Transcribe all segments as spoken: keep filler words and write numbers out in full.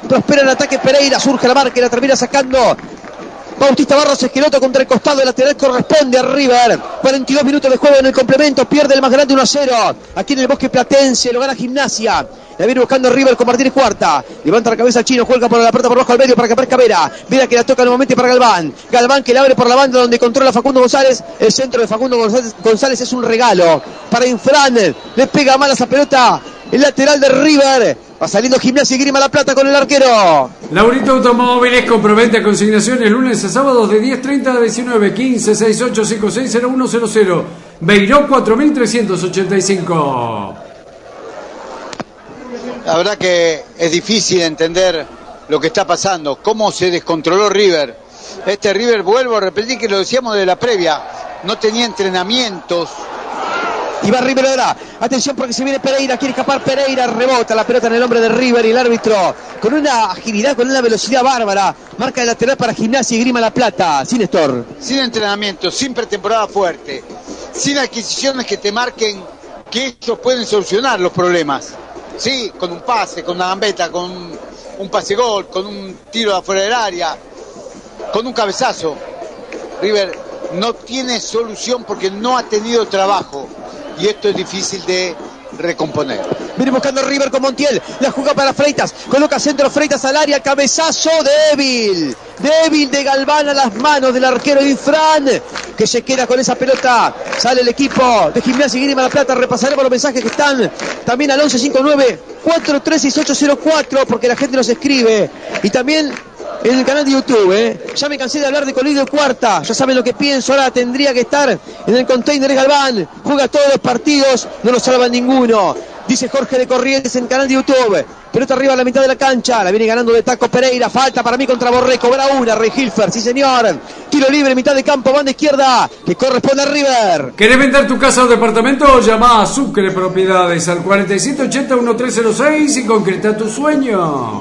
prospera el ataque Pereira, surge la marca y la termina sacando Bautista Barros Esqueloto contra el costado. El lateral corresponde a River. cuarenta y dos minutos de juego en el complemento. Pierde el más grande uno a cero. Aquí en el Bosque Platense lo gana Gimnasia. La viene buscando River con Martínez Cuarta. Levanta la cabeza al chino, juega por la puerta por abajo al medio para que aparezca Vera. Vera que la toca nuevamente para Galván. Galván que la abre por la banda donde controla Facundo González. El centro de Facundo González, González es un regalo para Infran. Le pega mal a esa pelota el lateral de River. Va saliendo Gimnasia y Grima La Plata con el arquero. Laurito Automóviles compromete consignaciones lunes a sábados de diez treinta a diecinueve quince sesenta y ocho cincuenta y seis cero uno cero cero. Beiró cuatro mil trescientos ochenta y cinco. La verdad que es difícil entender lo que está pasando, cómo se descontroló River. Este River, vuelvo a repetir que lo decíamos de la previa, no tenía entrenamientos. Y va River ahora, atención porque se viene Pereira, quiere escapar Pereira, rebota la pelota en el hombre de River y el árbitro con una agilidad, con una velocidad bárbara, marca el lateral para Gimnasia y Grima La Plata. Sin Néstor. Sin entrenamiento, sin pretemporada fuerte, sin adquisiciones que te marquen que ellos pueden solucionar los problemas. Sí, con un pase, con una gambeta, con un pase gol, con un tiro de afuera del área, con un cabezazo. River no tiene solución porque no ha tenido trabajo y esto es difícil de recomponer. Viene buscando River con Montiel, la juega para Freitas, coloca centro Freitas al área, cabezazo débil, débil de Galván a las manos del arquero Infran, que se queda con esa pelota. Sale el equipo de Gimnasia y Grima La Plata. Repasaremos los mensajes que están también al once cincuenta y nueve cuarenta y tres sesenta y ocho cero cuatro porque la gente nos escribe, y también en el canal de YouTube, ¿eh? Ya me cansé de hablar de Colidio Cuarta, ya saben lo que pienso, ahora tendría que estar en el container. Galván juega todos los partidos, no lo salvan ninguno, dice Jorge de Corrientes en el canal de YouTube. Pelota arriba a la mitad de la cancha, la viene ganando de taco Pereira, falta para mí contra Borré, cobra una, Rey Hilfer, sí señor, tiro libre, mitad de campo, banda izquierda, que corresponde a River. ¿Querés vender tu casa o departamento? Llama a Sucre Propiedades al cuarenta y siete ochenta trece cero seis y concreta tus sueños.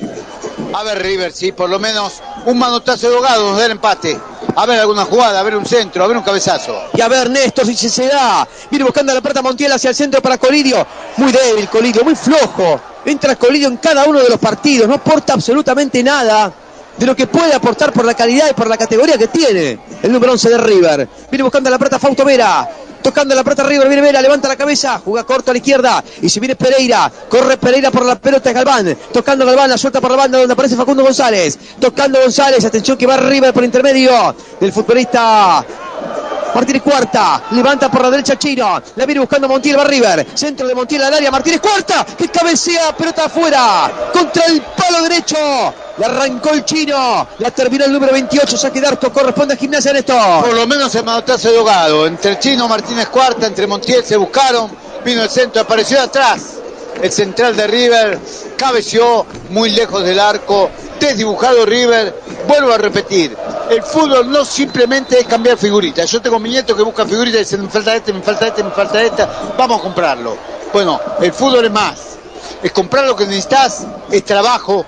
A ver River, sí, por lo menos un manotazo de ahogado nos da el empate. A ver alguna jugada, a ver un centro, a ver un cabezazo. Y a ver Néstor si se da. Viene buscando a la puerta Montiel hacia el centro para Colidio. Muy débil Colidio, muy flojo. Entra Colidio en cada uno de los partidos. No aporta absolutamente nada de lo que puede aportar por la calidad y por la categoría que tiene el número once de River. Viene buscando a la puerta Fausto Vera. Tocando la pelota River, viene Vera, levanta la cabeza, juega corto a la izquierda y se viene Pereira, corre Pereira por la pelota de Galván, tocando Galván, la suelta por la banda donde aparece Facundo González, tocando González, atención que va River por intermedio del futbolista Martínez Cuarta, levanta por la derecha Chino, la viene buscando Montiel, va River, centro de Montiel al área, Martínez Cuarta, que cabecea, pelota afuera, contra el palo derecho, le arrancó el Chino, la terminó el número veintiocho, saque de arco, corresponde a Gimnasia en esto. Por lo menos el manotazo de ahogado, entre el Chino, Martínez Cuarta, entre Montiel se buscaron, vino el centro, apareció de atrás, el central de River, cabeció muy lejos del arco, desdibujado River. Vuelvo a repetir, el fútbol no simplemente es cambiar figuritas. Yo tengo mi nieto que busca figuritas y dice, me falta este, me falta este, me falta esta, vamos a comprarlo. Bueno, el fútbol es más, es comprar lo que necesitas, es trabajo,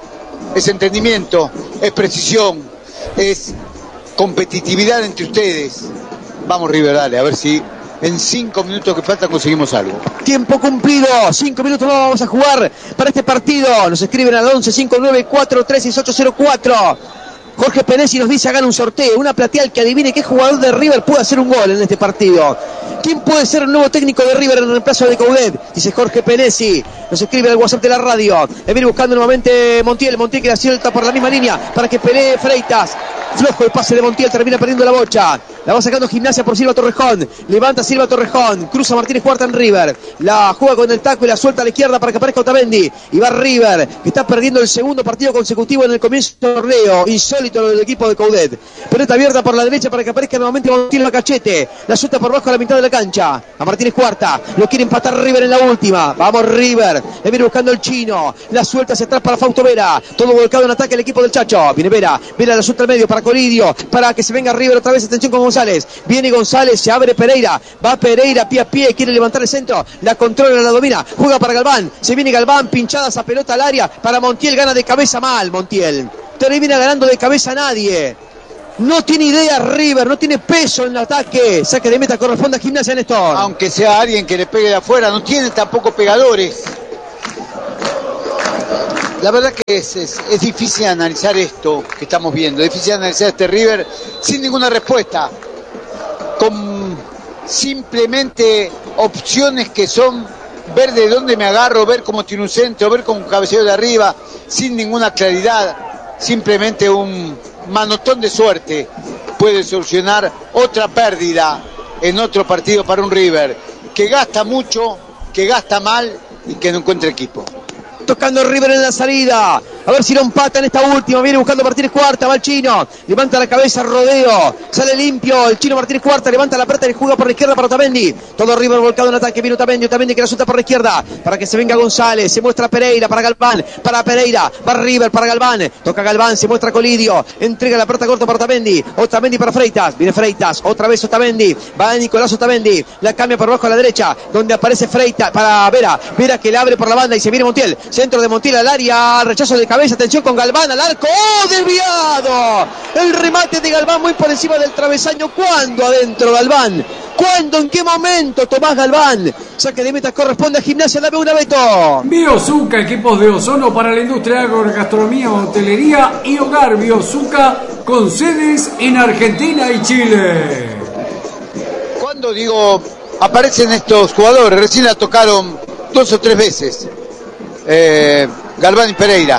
es entendimiento, es precisión, es competitividad entre ustedes. Vamos River, dale, a ver si en cinco minutos que faltan conseguimos algo. Tiempo cumplido, cinco minutos más vamos a jugar para este partido. Nos escriben al once cincuenta y nueve cuarenta y tres sesenta y ocho cero cuatro. Jorge Penesi nos dice hagan un sorteo, una plateal que adivine qué jugador de River puede hacer un gol en este partido. ¿Quién puede ser el nuevo técnico de River en el reemplazo de Coudet? Dice Jorge Penesi. Nos escribe al WhatsApp de la radio. Le viene buscando nuevamente Montiel. Montiel que la suelta por la misma línea para que pelee Freitas. Flojo el pase de Montiel, termina perdiendo la bocha. La va sacando Gimnasia por Silva Torrejón. Levanta Silva Torrejón. Cruza Martínez Cuarta en River. La juega con el taco y la suelta a la izquierda para que aparezca Otamendi. Y va River, que está perdiendo el segundo partido consecutivo en el comienzo del torneo. Insólito lo del equipo de Coudet. Pelota abierta por la derecha para que aparezca nuevamente Montiel Cachete. La suelta por bajo a la mitad de la cancha. A Martínez Cuarta. Lo quiere empatar River en la última. Vamos River. Le viene buscando el Chino. La suelta hacia atrás para Fausto Vera. Todo volcado en ataque el equipo del Chacho. Viene Vera. Vera la suelta al medio para Colidio. Para que se venga River otra vez. Atención con González. Viene González. Se abre Pereira. Va Pereira pie a pie. Quiere levantar el centro. La controla, la domina. Juega para Galván. Se viene Galván. Pinchada esa pelota al área. Para Montiel. Gana de cabeza mal Montiel. Termina ganando de cabeza a nadie. No tiene idea River, no tiene peso en el ataque. Saque de meta corresponde a Gimnasia, Néstor. Aunque sea alguien que le pegue de afuera, no tiene tampoco pegadores. la verdad que es, es, es difícil analizar esto que estamos viendo, es difícil analizar este River sin ninguna respuesta, con simplemente opciones que son ver de dónde me agarro, ver cómo tiene un centro, ver con un cabeceo de arriba, sin ninguna claridad, simplemente un manotón de suerte puede solucionar otra pérdida en otro partido para un River que gasta mucho, que gasta mal y que no encuentra equipo. Tocando River en la salida, a ver si lo empata en esta última, viene buscando Martínez Cuarta, va el chino, levanta la cabeza, rodeo, sale limpio, el chino Martínez Cuarta, levanta la pelota y juega por la izquierda para Otamendi, todo River volcado en ataque, viene Otamendi, Otamendi que la suelta por la izquierda, para que se venga González, se muestra Pereira para Galván, para Pereira, va River para Galván, toca Galván, se muestra Colidio, entrega la pelota corta para Otamendi, Otamendi para Freitas, viene Freitas, otra vez Otamendi, va Nicolás Otamendi, la cambia por abajo a la derecha, donde aparece Freitas para Vera, Vera que le abre por la banda y se viene Montiel, centro de Montiel al área, rechazo de cabeza, atención con Galván al arco, ¡oh, desviado! El remate de Galván muy por encima del travesaño. ¿Cuándo adentro Galván? ¿Cuándo? ¿En qué momento Tomás Galván? Saque de meta corresponde a Gimnasia, dame una Beto. Biozuca, equipos de ozono para la industria agrogastronomía, hotelería y hogar. Biozuca con sedes en Argentina y Chile. Cuando digo aparecen estos jugadores, recién la tocaron dos o tres veces. Eh, Galván y Pereira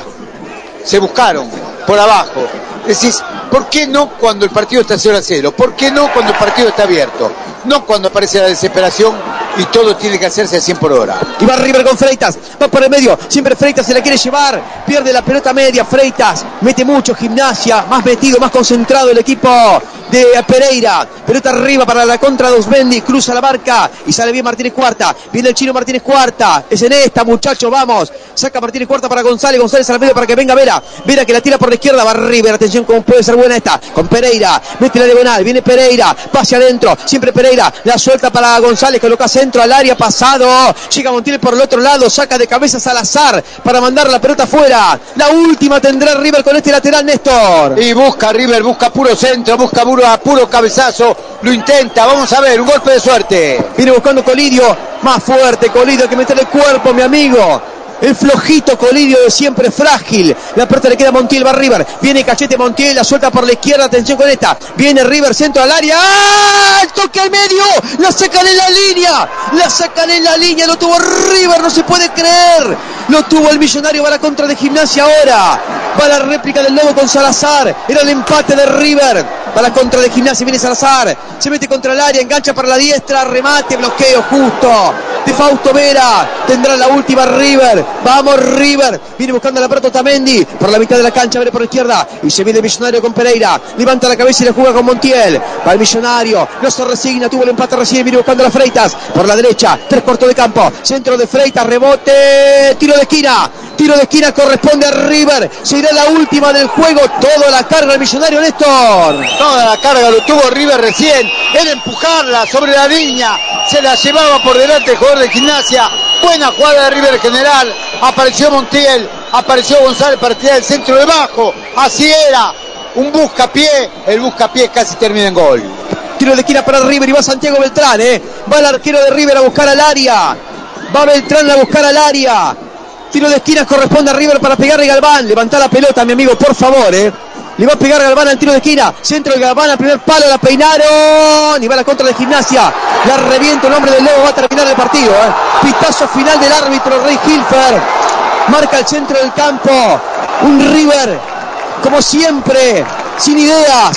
se buscaron por abajo. Decís, ¿por qué no cuando el partido está cero a cero? ¿Por qué no cuando el partido está abierto? No cuando aparece la desesperación y todo tiene que hacerse a cien por hora. Y va River con Freitas, va por el medio, siempre Freitas se la quiere llevar, pierde la pelota media, Freitas mete mucho, Gimnasia, más metido, más concentrado el equipo de Pereira, pelota arriba para la contra de Osmendi, cruza la marca y sale bien Martínez Cuarta, viene el chino Martínez Cuarta, es en esta muchachos, vamos, saca Martínez Cuarta para González, González al medio para que venga Vera, Vera que la tira por la izquierda, va River, atención cómo puede ser buena esta, con Pereira, mete la diagonal, viene Pereira, pase adentro, siempre Pereira, la suelta para González, coloca centro al área, pasado, llega Montiel por el otro lado, saca de cabeza Salazar para mandar la pelota afuera, la última tendrá River con este lateral, Néstor. Y busca River, busca puro centro, busca puro, puro cabezazo, lo intenta, vamos a ver, un golpe de suerte. Viene buscando Colidio, más fuerte Colidio que meter el cuerpo, mi amigo. El flojito Colidio de siempre frágil. La pelota le queda a Montiel, va River. Viene Cachete Montiel, la suelta por la izquierda. Atención con esta. Viene River, centro al área. ¡Ah! El toque al medio. La sacan en la línea. La sacan en la línea. Lo tuvo River, no se puede creer. Lo tuvo el Millonario, va la contra de Gimnasia ahora. Va la réplica del Lobo con Salazar. Era el empate de River. Va la contra de Gimnasia, viene Salazar. Se mete contra el área, engancha para la diestra. Remate, bloqueo justo de Fausto Vera. Tendrá la última River. Vamos River, viene buscando la pelota Otamendi por la mitad de la cancha, viene por la izquierda y se viene el Millonario con Pereira, levanta la cabeza y la juega con Montiel, va el Millonario, no se resigna, tuvo el empate recién, viene buscando las Freitas por la derecha, tres cuartos de campo, centro de Freitas, rebote, tiro de esquina, tiro de esquina corresponde a River, se irá la última del juego, toda la carga del Millonario, Néstor. Toda la carga lo tuvo River recién, era empujarla sobre la línea, se la llevaba por delante el jugador de Gimnasia, buena jugada de River en general. Apareció Montiel, apareció González para tirar el centro de bajo, así era, un buscapié, el buscapié casi termina en gol. Tiro de esquina para River y va Santiago Beltrán, ¿eh? Va el arquero de River a buscar al área, va Beltrán a buscar al área, tiro de esquina corresponde a River para pegarle Galván, levanta la pelota mi amigo, por favor, ¿eh? Le va a pegar Galván al tiro de esquina, centro de Galván al primer palo, la peinaron y va a la contra de Gimnasia, la revienta el hombre del Lobo, va a terminar el partido, ¿eh? Pitazo final del árbitro Rey Hilfer, marca el centro del campo, un River como siempre, sin ideas,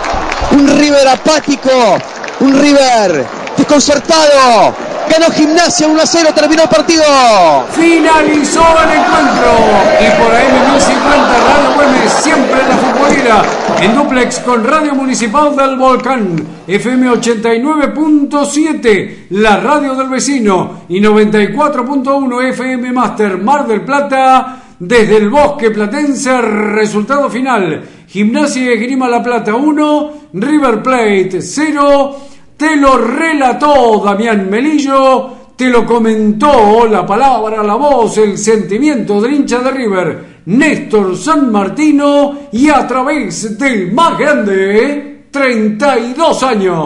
un River apático, un River desconcertado. Ganó Gimnasia uno a cero, terminó el partido. Finalizó el encuentro. Y por ahí mil cincuenta Radio Güemes, siempre en la futbolera. En duplex con Radio Municipal del Volcán. F M ochenta y nueve punto siete, la radio del vecino. Y noventa y cuatro punto uno F M Master Mar del Plata. Desde el Bosque Platense, resultado final. Gimnasia y Esgrima La Plata uno, River Plate cero. Te lo relató Damián Melillo, te lo comentó la palabra, la voz, el sentimiento del hincha de River, Néstor San Martino, y a través del más grande, treinta y dos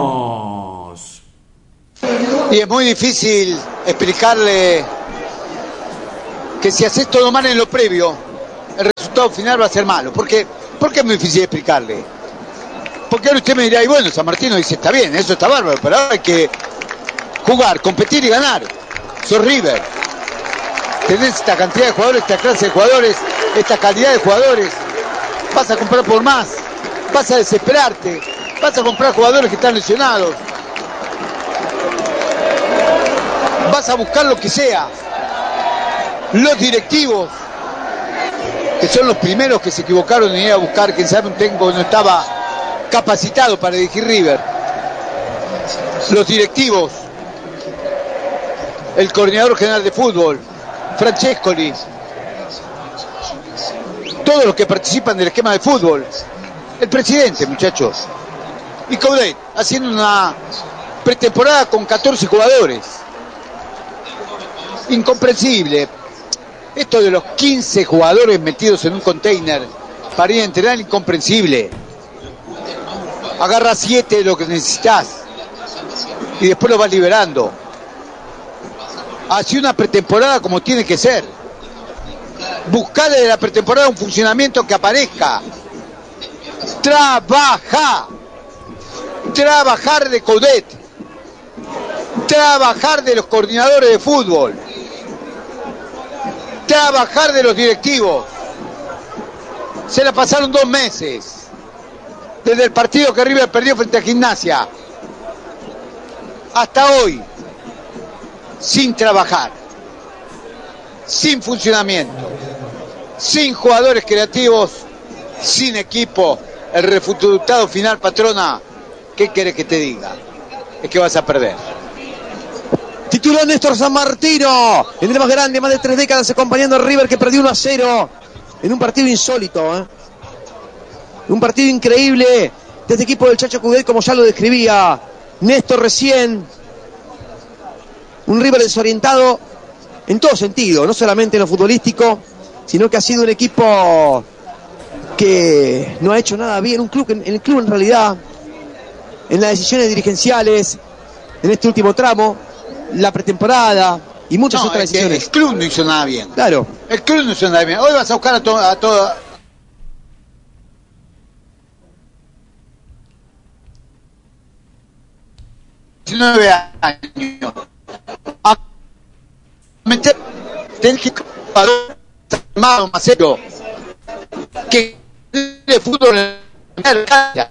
años. Y es muy difícil explicarle que si haces todo mal en lo previo, resultado final va a ser malo. ¿Por qué? Porque es muy difícil explicarle. Porque ahora usted me dirá, y bueno, San Martino dice, está bien, eso está bárbaro, pero ahora hay que jugar, competir y ganar. Sos River. Tenés esta cantidad de jugadores, esta clase de jugadores, esta calidad de jugadores. Vas a comprar por más, vas a desesperarte, vas a comprar jugadores que están lesionados. Vas a buscar lo que sea. Los directivos, que son los primeros que se equivocaron en ir a buscar, quien sabe, un técnico que no estaba capacitado para dirigir River. Los directivos, el coordinador general de fútbol, Francescoli, todos los que participan del esquema de fútbol, el presidente, muchachos, y Coudet haciendo una pretemporada con catorce jugadores. Incomprensible. Esto de los quince jugadores metidos en un container para ir a entrenar, incomprensible. Agarra siete de lo que necesitas y después lo vas liberando. Así una pretemporada como tiene que ser. Buscarle de la pretemporada un funcionamiento que aparezca. Trabaja. Trabajar de Coudet. Trabajar de los coordinadores de fútbol. Trabajar de los directivos. Se la pasaron dos meses. Desde el partido que River perdió frente a Gimnasia hasta hoy, sin trabajar, sin funcionamiento, sin jugadores creativos, sin equipo. El resultado final, patrona, ¿qué querés que te diga? Es que vas a perder. Tituló Néstor San Martino, el más grande, más de tres décadas acompañando a River, que perdió uno a cero en un partido insólito, ¿eh? Un partido increíble de este equipo del Chacho Coudet, como ya lo describía Néstor recién. Un River desorientado en todo sentido, no solamente en lo futbolístico, sino que ha sido un equipo que no ha hecho nada bien. Un club, en el club en realidad, en las decisiones dirigenciales, en este último tramo, la pretemporada y muchas no, otras es decisiones. El club no hizo nada bien. Claro. El club no hizo nada bien. Hoy vas a buscar a todo... A todo... diecinueve años. A meter... Tenés que... Armado, Macero. Que... de fútbol en la cancha.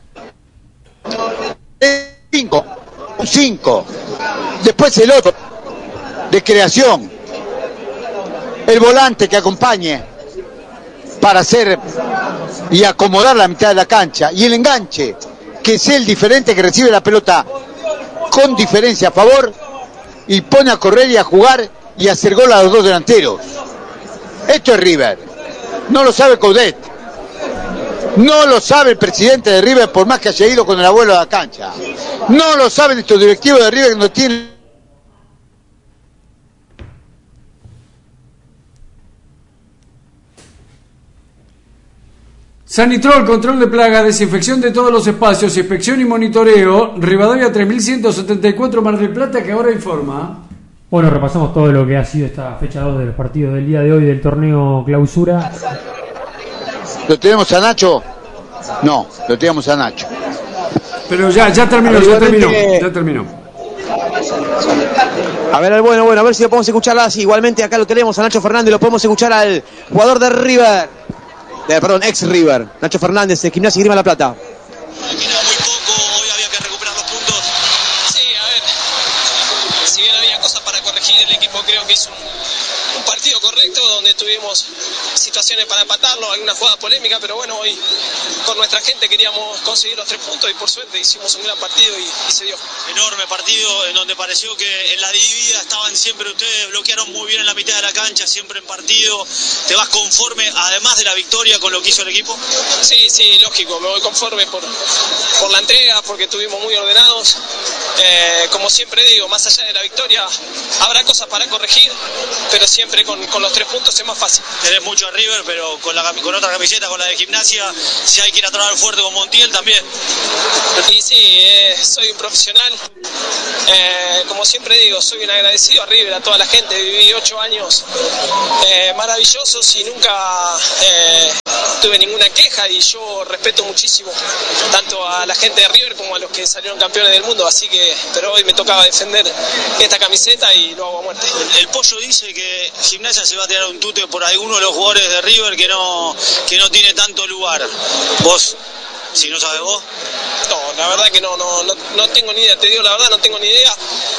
Cinco. Un cinco. Después el otro. De creación. El volante que acompañe. Para hacer... y acomodar la mitad de la cancha. Y el enganche. Que es el diferente que recibe la pelota con diferencia a favor y pone a correr y a jugar y a hacer gol a los dos delanteros. Esto es River. No lo sabe Coudet. No lo sabe el presidente de River, por más que haya ido con el abuelo a la cancha. No lo saben estos directivos de River que no tienen... Sanitrol, control de plagas, desinfección de todos los espacios, inspección y monitoreo. Rivadavia tres mil ciento setenta y cuatro, Mar del Plata, que ahora informa. Bueno, repasamos todo lo que ha sido esta fecha dos de los partidos del día de hoy del torneo Clausura. ¿Lo tenemos a Nacho? No, lo tenemos a Nacho. Pero ya, ya terminó, ya terminó, ya terminó. A ver, bueno, bueno, a ver si lo podemos escuchar así. Igualmente acá lo tenemos a Nacho Fernández, lo podemos escuchar al jugador de River. De, perdón, ex River, Nacho Fernández, de Gimnasia y Grima La Plata. Queda muy poco, hoy había que recuperar los puntos. Sí, a ver, si bien había cosas para corregir, el equipo creo que hizo un, un partido correcto, donde tuvimos situaciones para empatarlo, alguna jugada polémica, pero bueno, hoy con nuestra gente queríamos conseguir los tres puntos y por suerte hicimos un gran partido y, y se dio. Enorme partido en donde pareció que en la dividida estaban siempre ustedes, bloquearon muy bien en la mitad de la cancha, siempre en partido. ¿Te vas conforme, además de la victoria, con lo que hizo el equipo? Sí, sí, lógico, me voy conforme por, por la entrega, porque estuvimos muy ordenados. Eh, como siempre digo, más allá de la victoria, habrá cosas para corregir, pero siempre con, con los tres puntos es más fácil. Tenés mucho a River, pero con, la, con otra camiseta, con la de Gimnasia, si hay que ir a trabajar fuerte con Montiel también. Y sí, eh, soy un profesional. Eh, como siempre digo, soy un agradecido a River, a toda la gente. Viví ocho años eh, maravillosos y nunca eh, tuve ninguna queja y yo respeto muchísimo tanto a la gente de River como a los que salieron campeones del mundo, así que, pero hoy me tocaba defender esta camiseta y lo hago a muerte. El, el Pollo dice que Gimnasia se va a tirar un tute por alguno de los jugadores de River que no, que no tiene tanto lugar. ¿Vos, si no sabes vos? No, la verdad que no, no, no, no tengo ni idea, te digo la verdad, no tengo ni idea.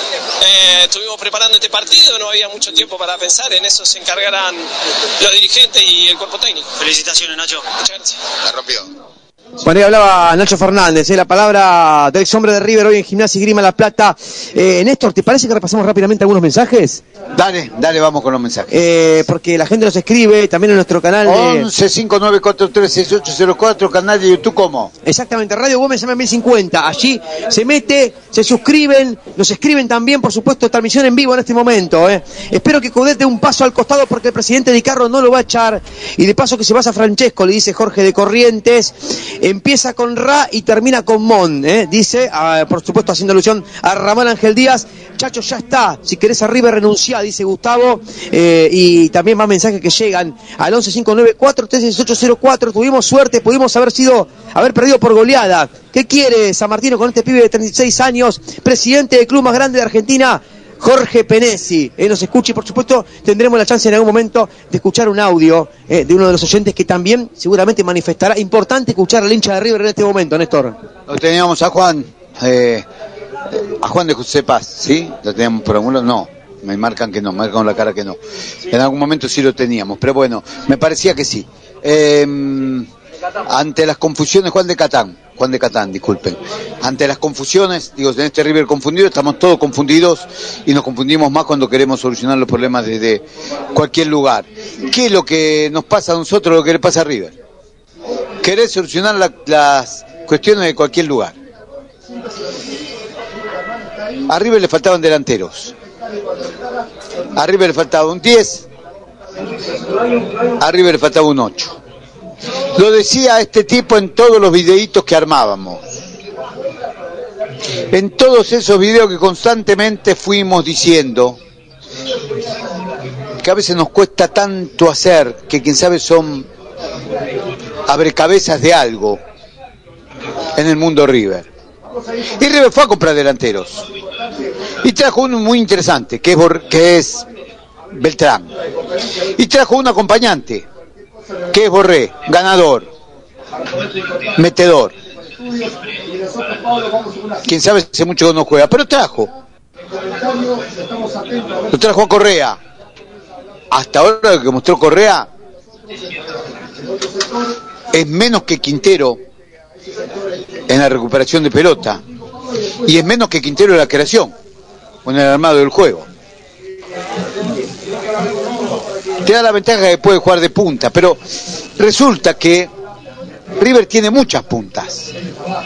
Eh, estuvimos preparando este partido, no había mucho tiempo para pensar, en eso se encargarán los dirigentes y el cuerpo técnico. Felicitaciones, Nacho. Muchas gracias. La rompió. Bueno, ahí hablaba Nacho Fernández, eh, la palabra del ex hombre de River hoy en Gimnasia y Grima La Plata. Eh, Néstor, ¿te parece que repasamos rápidamente algunos mensajes? Dale, dale, vamos con los mensajes. Eh, porque la gente nos escribe también en nuestro canal de... once cinco nueve cuatro tres seis ocho cero cuatro, canal de YouTube, ¿cómo? Exactamente, Radio Gómez M mil cincuenta. Allí se mete, se suscriben, nos escriben también, por supuesto, transmisión en vivo en este momento. Eh. Espero que Coudet dé un paso al costado porque el presidente Di Carlo no lo va a echar. Y de paso que se vaya Francesco, le dice Jorge de Corrientes. Empieza con Ra y termina con Mon, ¿eh? Dice, ah, por supuesto haciendo alusión a Ramón Ángel Díaz. Chacho, ya está, si querés a River renunciá, dice Gustavo. Eh, y también más mensajes que llegan al once cinco nueve cuatro tres seis ocho cero cuatro. Tuvimos suerte, pudimos haber sido, haber perdido por goleada. ¿Qué quiere San Martino con este pibe de treinta y seis años? Presidente del club más grande de Argentina, Jorge Penesi, eh, nos escucha y por supuesto tendremos la chance en algún momento de escuchar un audio eh, de uno de los oyentes que también seguramente manifestará. Importante escuchar al hincha de River en este momento, Néstor. Lo teníamos a Juan, eh, a Juan de José Paz, ¿sí? Lo teníamos por algún lado, no, me marcan que no, me marcan la cara que no. En algún momento sí lo teníamos, pero bueno, me parecía que sí. Eh, ante las confusiones, Juan de Catán, Juan de Catán, disculpen. Ante las confusiones, digo, en este River confundido, estamos todos confundidos y nos confundimos más cuando queremos solucionar los problemas desde cualquier lugar. ¿Qué es lo que nos pasa a nosotros, lo que le pasa a River? Querer solucionar la, las cuestiones de cualquier lugar. A River le faltaban delanteros. A River le faltaba un diez. A River le faltaba un ocho. Lo decía este tipo en todos los videitos que armábamos. En todos esos videos que constantemente fuimos diciendo que a veces nos cuesta tanto hacer, que quién sabe son abrecabezas de algo en el mundo River. Y River fue a comprar delanteros. Y trajo uno muy interesante, que es, Bor- que es Beltrán. Y trajo un acompañante, que es Borré, ganador, metedor. Quién sabe hace mucho que no juega, pero trajo. Lo trajo a Correa. Hasta ahora lo que mostró Correa es menos que Quintero en la recuperación de pelota. Y es menos que Quintero en la creación, o en el armado del juego. Te da la ventaja que puede jugar de punta, pero resulta que River tiene muchas puntas.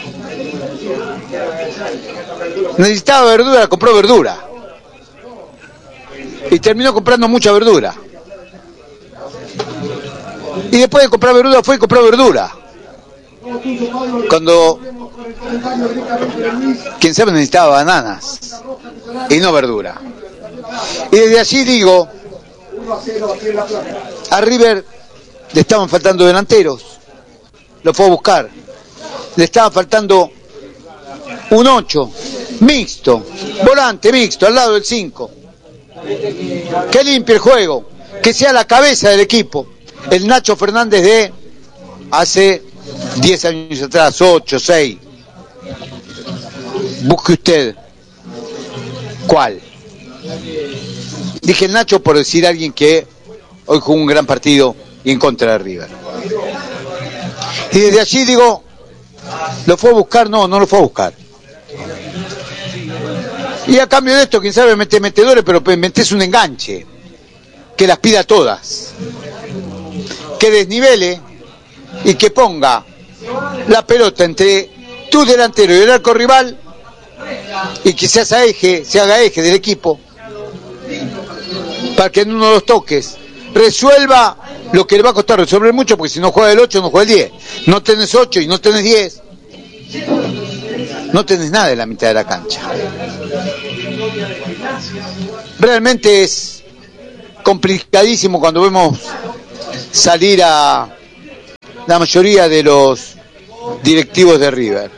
Necesitaba verdura, compró verdura. Y terminó comprando mucha verdura. Y después de comprar verdura, fue y compró verdura. Cuando, quién sabe, necesitaba bananas y no verdura. Y desde allí digo, a River le estaban faltando delanteros, lo fue a buscar. Le estaba faltando un ocho, mixto, volante mixto, al lado del cinco. Que limpie el juego, que sea la cabeza del equipo. El Nacho Fernández de hace diez años atrás, ocho, seis. Busque usted. ¿Cuál? Dije el Nacho por decir a alguien que hoy jugó un gran partido y en contra de River. Y desde allí digo, ¿lo fue a buscar? No, no lo fue a buscar. Y a cambio de esto, quién sabe, mete metedores, pero metes un enganche, que las pida todas, que desnivele y que ponga la pelota entre tu delantero y el arco rival y que se haga eje, se haga eje del equipo para que en uno de los toques resuelva lo que le va a costar resolver mucho, porque si no juega el ocho no juega el diez. No tenés ocho y no tenés diez, no tenés nada en la mitad de la cancha. Realmente es complicadísimo cuando vemos salir a la mayoría de los directivos de River.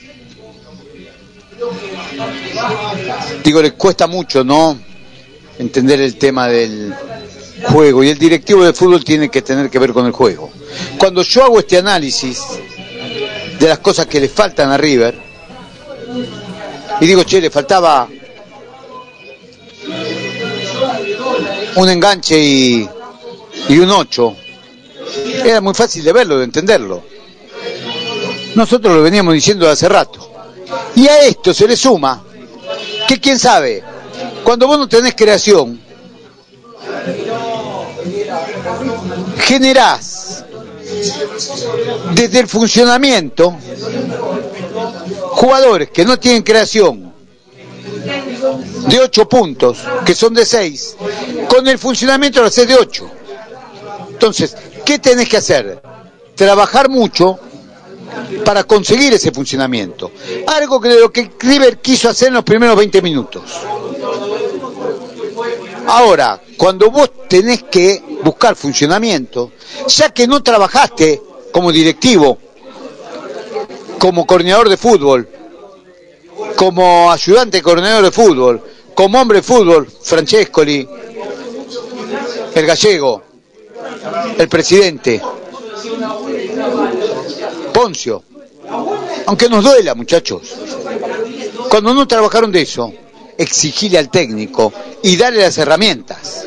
Digo, les cuesta mucho, ¿no?, entender el tema del juego, y el directivo de fútbol tiene que tener que ver con el juego. Cuando yo hago este análisis de las cosas que le faltan a River, y digo, che, le faltaba un enganche y, y un ocho, era muy fácil de verlo, de entenderlo. Nosotros lo veníamos diciendo hace rato. Y a esto se le suma que, quién sabe, cuando vos no tenés creación, generás desde el funcionamiento jugadores que no tienen creación de ocho puntos, que son de seis, con el funcionamiento lo haces de ocho. Entonces, ¿qué tenés que hacer? Trabajar mucho para conseguir ese funcionamiento. Algo que de lo que River quiso hacer en los primeros veinte minutos. Ahora, cuando vos tenés que buscar funcionamiento, ya que no trabajaste como directivo, como coordinador de fútbol, como ayudante coordinador de fútbol, como hombre de fútbol, Francescoli, el gallego, el presidente, Poncio, aunque nos duela, muchachos, cuando no trabajaron de eso, exigirle al técnico y darle las herramientas.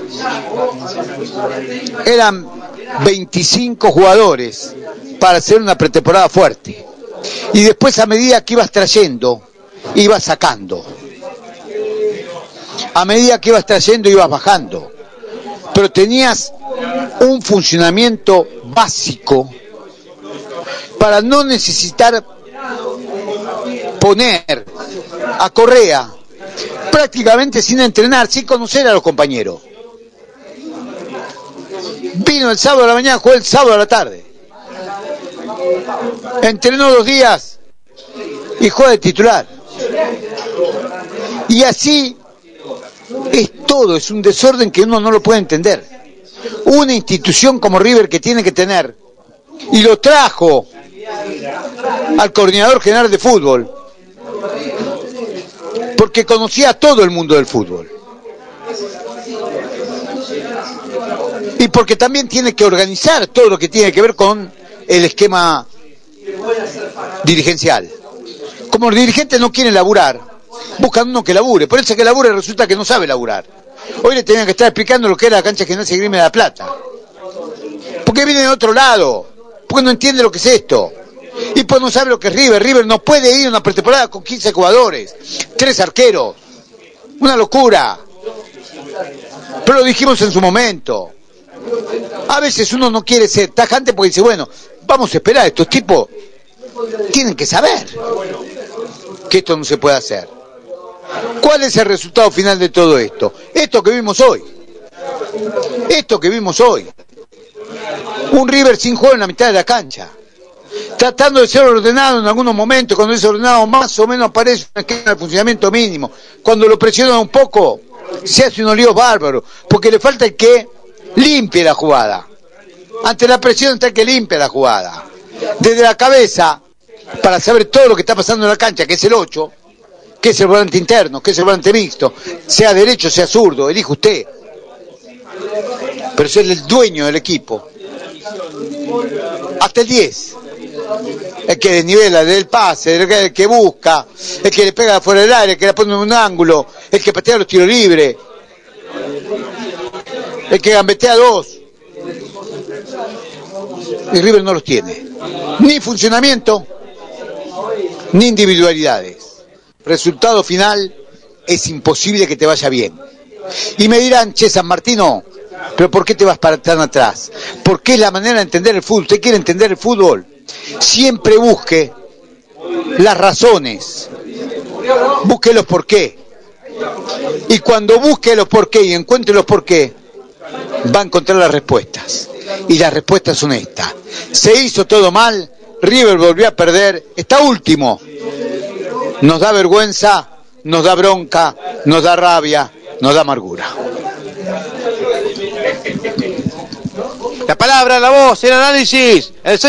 Eran veinticinco jugadores para hacer una pretemporada fuerte, y después, a medida que ibas trayendo, ibas sacando, a medida que ibas trayendo, ibas bajando, pero tenías un funcionamiento básico para no necesitar poner a Correa prácticamente sin entrenar, sin conocer a los compañeros. Vino el sábado a la mañana, jugó el sábado a la tarde, entrenó dos días y juega de titular. Y así es todo, es un desorden que uno no lo puede entender. Una institución como River, que tiene que tener, y lo trajo al coordinador general de fútbol, porque conocía a todo el mundo del fútbol, y porque también tiene que organizar todo lo que tiene que ver con el esquema dirigencial. Como los dirigentes no quieren laburar, buscan uno que labure, por eso que labure resulta que no sabe laburar. Hoy le tenían que estar explicando lo que era la cancha Gimnasia y Grima de la Plata, porque viene de otro lado, porque no entiende lo que es esto, y pues no sabe lo que es River. River no puede ir a una pretemporada con quince jugadores, tres arqueros, una locura, pero lo dijimos en su momento. A veces uno no quiere ser tajante porque dice, bueno, vamos a esperar, estos tipos tienen que saber que esto no se puede hacer. ¿Cuál es el resultado final de todo esto? Esto que vimos hoy. Esto que vimos hoy. Un River sin juego en la mitad de la cancha, tratando de ser ordenado en algunos momentos. Cuando es ordenado, más o menos aparece un esquema de funcionamiento mínimo. Cuando lo presiona un poco, se hace unos líos bárbaros, porque le falta el que limpie la jugada. Ante la presión está el que limpie la jugada. Desde la cabeza, para saber todo lo que está pasando en la cancha, que es el ocho, que es el volante interno, que es el volante mixto, sea derecho, sea zurdo, elige usted. Pero es el dueño del equipo. Hasta el diez. El que desnivela del pase, el que busca, el que le pega fuera del área, el que la pone en un ángulo, el que patea los tiros libres, el que gambetea dos. Y River no los tiene. Ni funcionamiento, ni individualidades. Resultado final, es imposible que te vaya bien. Y me dirán, che, San Martino, pero ¿por qué te vas para tan atrás? Porque es la manera de entender el fútbol. ¿Usted quiere entender el fútbol? Siempre busque las razones, busque los por qué. Y cuando busque los por qué y encuentre los por qué, va a encontrar las respuestas. Y las respuestas son estas. Se hizo todo mal, River volvió a perder, está último. Nos da vergüenza, nos da bronca, nos da rabia, nos da amargura. La palabra, la voz, el análisis, el